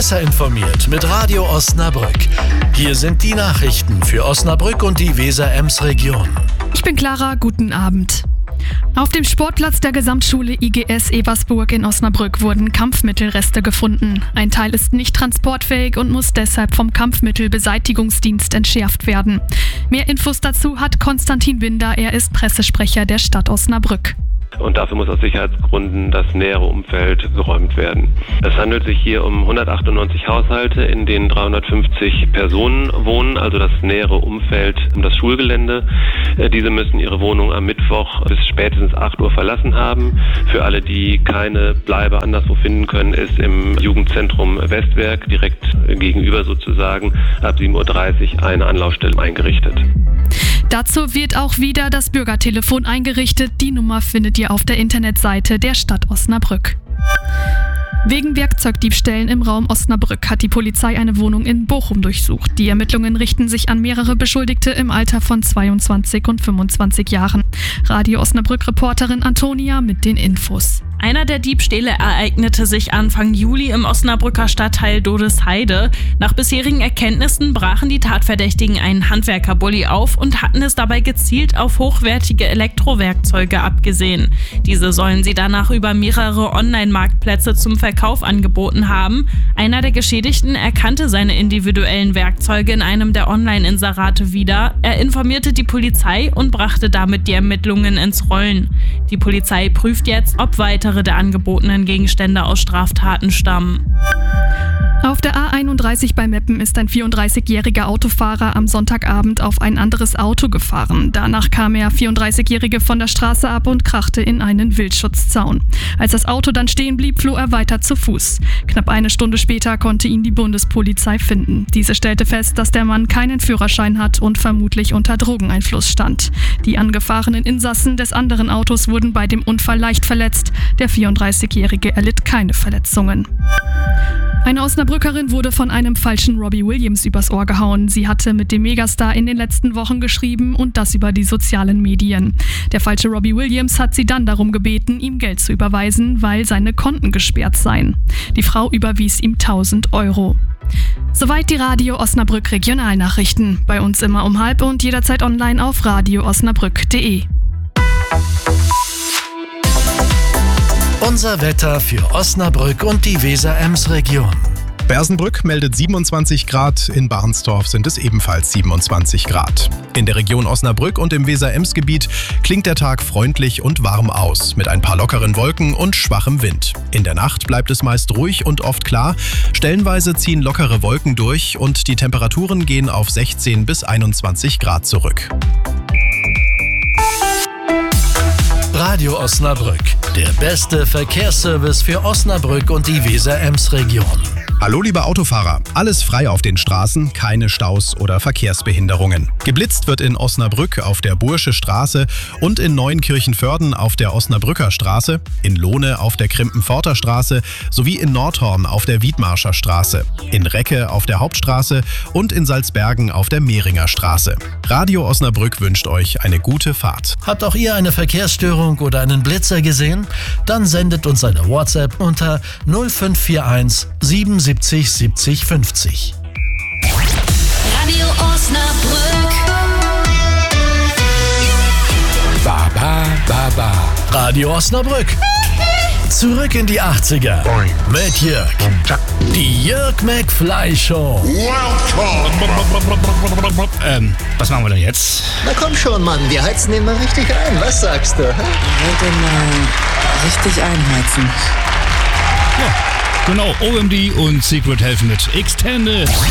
Besser informiert mit Radio Osnabrück. Hier sind die Nachrichten für Osnabrück und die Weser-Ems-Region. Ich bin Clara, guten Abend. Auf dem Sportplatz der Gesamtschule IGS Eversburg in Osnabrück wurden Kampfmittelreste gefunden. Ein Teil ist nicht transportfähig und muss deshalb vom Kampfmittelbeseitigungsdienst entschärft werden. Mehr Infos dazu hat Konstantin Winder, er ist Pressesprecher der Stadt Osnabrück. Und dafür muss aus Sicherheitsgründen das nähere Umfeld geräumt werden. Es handelt sich hier um 198 Haushalte, in denen 350 Personen wohnen, also das nähere Umfeld um das Schulgelände. Diese müssen ihre Wohnung am Mittwoch bis spätestens 8 Uhr verlassen haben. Für alle, die keine Bleibe anderswo finden können, ist im Jugendzentrum Westwerk, direkt gegenüber sozusagen, ab 7.30 Uhr eine Anlaufstelle eingerichtet. Dazu wird auch wieder das Bürgertelefon eingerichtet. Die Nummer findet ihr auf der Internetseite der Stadt Osnabrück. Wegen Werkzeugdiebstählen im Raum Osnabrück hat die Polizei eine Wohnung in Bochum durchsucht. Die Ermittlungen richten sich an mehrere Beschuldigte im Alter von 22 und 25 Jahren. Radio Osnabrück-Reporterin Antonia mit den Infos. Einer der Diebstähle ereignete sich Anfang Juli im Osnabrücker Stadtteil Dodesheide. Nach bisherigen Erkenntnissen brachen die Tatverdächtigen einen Handwerkerbully auf und hatten es dabei gezielt auf hochwertige Elektrowerkzeuge abgesehen. Diese sollen sie danach über mehrere Online-Marktplätze zum Verkauf angeboten haben. Einer der Geschädigten erkannte seine individuellen Werkzeuge in einem der Online-Inserate wieder. Er informierte die Polizei und brachte damit die Ermittlungen ins Rollen. Die Polizei prüft jetzt, ob weitere der angebotenen Gegenstände aus Straftaten stammen. Auf der A31 bei Meppen ist ein 34-jähriger Autofahrer am Sonntagabend auf ein anderes Auto gefahren. Danach kam der 34-Jährige von der Straße ab und krachte in einen Wildschutzzaun. Als das Auto dann stehen blieb, floh er weiter zu Fuß. Knapp eine Stunde später konnte ihn die Bundespolizei finden. Diese stellte fest, dass der Mann keinen Führerschein hat und vermutlich unter Drogeneinfluss stand. Die angefahrenen Insassen des anderen Autos wurden bei dem Unfall leicht verletzt. Der 34-Jährige erlitt keine Verletzungen. Eine Osnabrückerin wurde von einem falschen Robbie Williams übers Ohr gehauen. Sie hatte mit dem Megastar in den letzten Wochen geschrieben und das über die sozialen Medien. Der falsche Robbie Williams hat sie dann darum gebeten, ihm Geld zu überweisen, weil seine Konten gesperrt seien. Die Frau überwies ihm 1.000 €. Soweit die Radio Osnabrück Regionalnachrichten. Bei uns immer um 12:30 und jederzeit online auf radioosnabrück.de. Unser Wetter für Osnabrück und die Weser-Ems-Region. Bersenbrück meldet 27 Grad, in Barnstorf sind es ebenfalls 27 Grad. In der Region Osnabrück und im Weser-Ems-Gebiet klingt der Tag freundlich und warm aus, mit ein paar lockeren Wolken und schwachem Wind. In der Nacht bleibt es meist ruhig und oft klar, stellenweise ziehen lockere Wolken durch und die Temperaturen gehen auf 16 bis 21 Grad zurück. Radio Osnabrück, der beste Verkehrsservice für Osnabrück und die Weser-Ems-Region. Hallo liebe Autofahrer, alles frei auf den Straßen, keine Staus oder Verkehrsbehinderungen. Geblitzt wird in Osnabrück auf der Bursche Straße und in Neuenkirchenvörden auf der Osnabrücker Straße, in Lohne auf der Krimpenpforter Straße sowie in Nordhorn auf der Wiedmarscher Straße, in Recke auf der Hauptstraße und in Salzbergen auf der Mehringer Straße. Radio Osnabrück wünscht euch eine gute Fahrt. Habt auch ihr eine Verkehrsstörung oder einen Blitzer gesehen? Dann sendet uns eine WhatsApp unter 0541 77 70 50. Radio Osnabrück. Ba, ba, ba, ba. Radio Osnabrück. Zurück in die 80er. Mit Jörg. Die Jörg McFly Show. Was machen wir denn jetzt? Na komm schon, Mann, wir heizen den mal richtig ein. Was sagst du? Ich wollte mal richtig einheizen. Ja, genau, OMD und Secret Health mit Extended.